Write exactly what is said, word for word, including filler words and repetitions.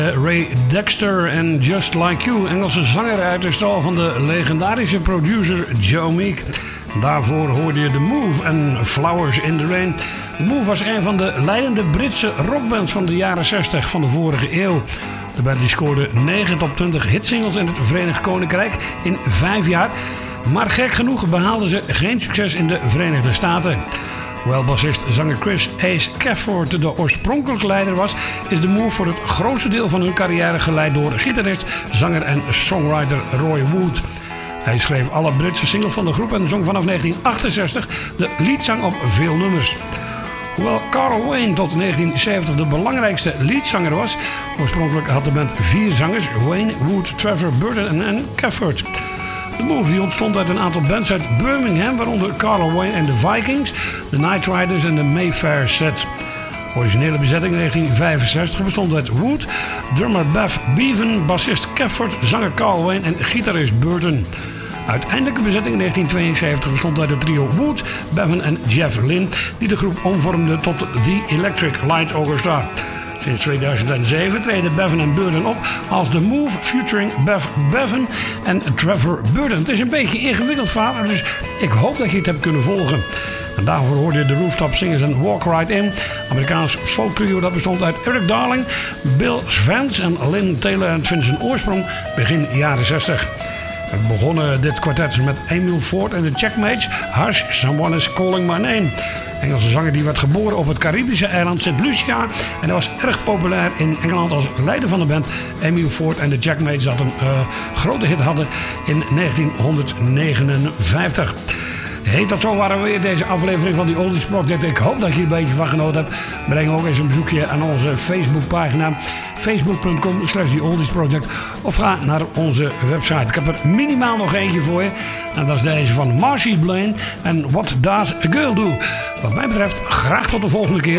Ray Dexter en Just Like You, Engelse zanger uit de stal van de legendarische producer Joe Meek. Daarvoor hoorde je The Move en Flowers in the Rain. The Move was een van de leidende Britse rockbands van de jaren zestig van de vorige eeuw. De band die scoorde negen top twintig hitsingles in het Verenigd Koninkrijk in vijf jaar. Maar gek genoeg behaalden ze geen succes in de Verenigde Staten. Hoewel bassist-zanger Chris Ace Cafford de oorspronkelijke leider was, is The Move voor het grootste deel van hun carrière geleid door gitarist, zanger en songwriter Roy Wood. Hij schreef alle Britse singles van de groep en zong vanaf negentien achtenzestig de leadzang op veel nummers. Hoewel Carl Wayne tot negentien zeventig de belangrijkste leadzanger was, oorspronkelijk had de band vier zangers: Wayne, Wood, Trevor, Burton en Cafford. De Move die ontstond uit een aantal bands uit Birmingham, waaronder Carl Wayne en de Vikings, de Night Riders en de Mayfair Set. De originele bezetting in negentien vijfenzestig bestond uit Wood, drummer Bev Bevan, bassist Cafford, zanger Carl Wayne en gitarist Burton. Uiteindelijke bezetting in negentien tweeënzeventig bestond uit het trio Wood, Bevan en Jeff Lynne, die de groep omvormden tot The Electric Light Orchestra. Sinds tweeduizend zeven treden Bevan en Burton op als The Move featuring Bev Bevan en Trevor Burton. Het is een beetje ingewikkeld verhaal, dus ik hoop dat je het hebt kunnen volgen. En daarvoor hoorde je de Rooftop Singers en Walk Right In, Amerikaans folk trio dat bestond uit Eric Darling, Bill Svens en Lynn Taylor en vindt zijn oorsprong begin jaren zestig. We begonnen dit kwartet met Emil Ford en de Checkmates, Hush, Someone Is Calling My Name. Engelse zanger die werd geboren op het Caribische eiland Saint Lucia en hij was erg populair in Engeland als leider van de band. Emil Ford en de Checkmates dat een uh, grote hit hadden in negentien negenenvijftig. Hey, tot zo waren we weer deze aflevering van die Oldies Project. Ik hoop dat je er een beetje van genoten hebt. Breng ook eens een bezoekje aan onze Facebookpagina. Facebook.com slash The Oldies Project. Of ga naar onze website. Ik heb er minimaal nog eentje voor je. En dat is deze van Marcy Blaine. En What Does a Girl Do? Wat mij betreft, graag tot de volgende keer.